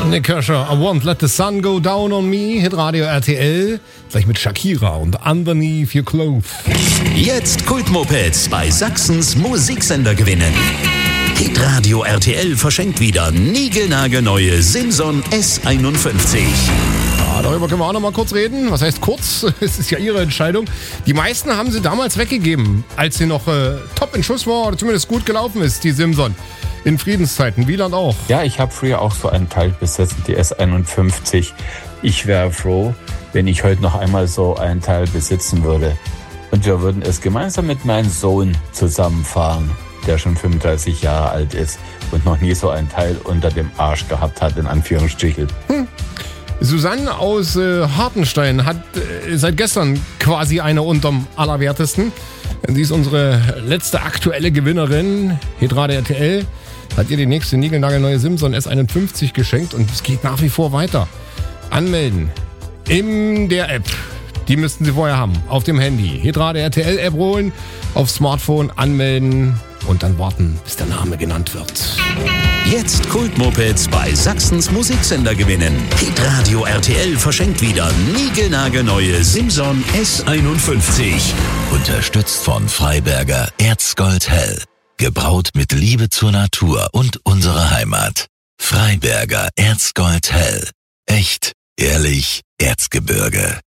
Nick Kershaw, I Won't Let the Sun Go Down on Me, Hitradio RTL, gleich mit Shakira und Underneath Your Clothes. Jetzt Kultmopeds bei Sachsens Musiksender gewinnen. Hitradio RTL verschenkt wieder niegelnagelneue Simson S51. Ja, darüber können wir auch noch mal kurz reden. Was heißt kurz? Es ist ja Ihre Entscheidung. Die meisten haben sie damals weggegeben, als sie noch top in Schuss war oder zumindest gut gelaufen ist, die Simson. In Friedenszeiten, Wieland auch. Ja, ich habe früher auch so einen Teil besessen, die S51. Ich wäre froh, wenn ich heute noch einmal so einen Teil besitzen würde. Und wir würden es gemeinsam mit meinem Sohn zusammenfahren, der schon 35 Jahre alt ist und noch nie so einen Teil unter dem Arsch gehabt hat, in Anführungsstrichen. Susanne aus Hartenstein hat seit gestern quasi eine unterm Allerwertesten. Sie ist unsere letzte aktuelle Gewinnerin. Hitradio RTL hat ihr die nächste niegelnagelneue Simson S51 geschenkt und es geht nach wie vor weiter. Anmelden in der App. Die müssten Sie vorher haben. Auf dem Handy. Hitradio RTL App holen, auf Smartphone anmelden und dann warten, bis der Name genannt wird. Jetzt Kultmopeds bei Sachsens Musiksender gewinnen. Hitradio RTL verschenkt wieder niegelnagelneue Simson S51. Unterstützt von Freiberger Erzgold Hell. Gebraut mit Liebe zur Natur und unserer Heimat. Freiberger Erzgold Hell. Echt, ehrlich, Erzgebirge.